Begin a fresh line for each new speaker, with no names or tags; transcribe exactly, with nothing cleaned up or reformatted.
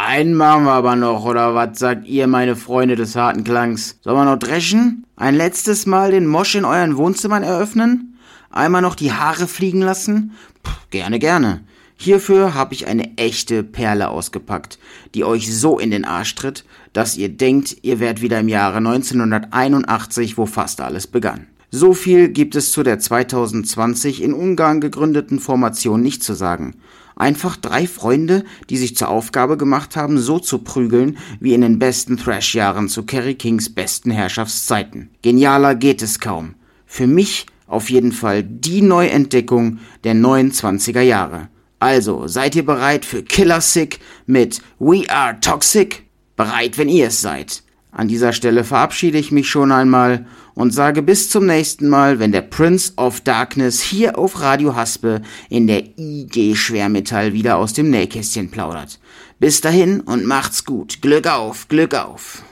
einen machen wir aber noch, oder was sagt ihr, meine Freunde des harten Klangs? Sollen wir noch dreschen? Ein letztes Mal den Mosch in euren Wohnzimmern eröffnen? Einmal noch die Haare fliegen lassen? Puh, gerne, gerne. Hierfür habe ich eine echte Perle ausgepackt, die euch so in den Arsch tritt, dass ihr denkt, ihr wärt wieder im Jahre neunzehnhunderteinundachtzig, wo fast alles begann. So viel gibt es zu der zweitausendzwanzig in Ungarn gegründeten Formation nicht zu sagen. Einfach drei Freunde, die sich zur Aufgabe gemacht haben, so zu prügeln wie in den besten Thrash-Jahren zu Kerry Kings besten Herrschaftszeiten. Genialer geht es kaum. Für mich auf jeden Fall die Neuentdeckung der neuen zwanziger Jahre. Also, seid ihr bereit für Killer Sick mit We Are Toxic? Bereit, wenn ihr es seid. An dieser Stelle verabschiede ich mich schon einmal und sage bis zum nächsten Mal, wenn der Prince of Darkness hier auf Radio Haspe in der I G Schwermetall wieder aus dem Nähkästchen plaudert. Bis dahin und macht's gut. Glück auf, Glück auf.